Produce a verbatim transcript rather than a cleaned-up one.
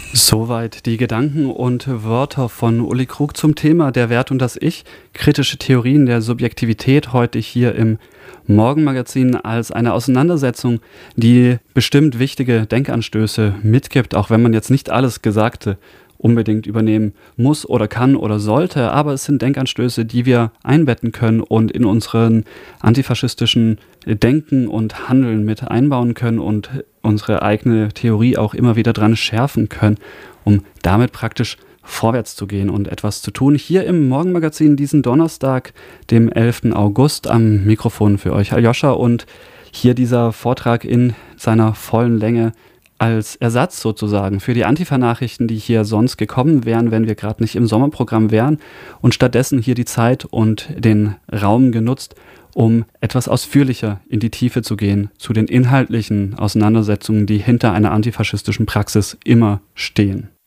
Soweit die Gedanken und Wörter von Uli Krug zum Thema Der Wert und das Ich, kritische Theorien der Subjektivität, heute hier im Morgenmagazin als eine Auseinandersetzung, die bestimmt wichtige Denkanstöße mitgibt, auch wenn man jetzt nicht alles Gesagte unbedingt übernehmen muss oder kann oder sollte, aber es sind Denkanstöße, die wir einbetten können und in unseren antifaschistischen Denken und Handeln mit einbauen können und unsere eigene Theorie auch immer wieder dran schärfen können, um damit praktisch vorwärts zu gehen und etwas zu tun. Hier im Morgenmagazin diesen Donnerstag, dem elften August, am Mikrofon für euch Aljoscha, und hier dieser Vortrag in seiner vollen Länge als Ersatz sozusagen für die Antifa-Nachrichten, die hier sonst gekommen wären, wenn wir gerade nicht im Sommerprogramm wären, und stattdessen hier die Zeit und den Raum genutzt, um etwas ausführlicher in die Tiefe zu gehen, zu den inhaltlichen Auseinandersetzungen, die hinter einer antifaschistischen Praxis immer stehen.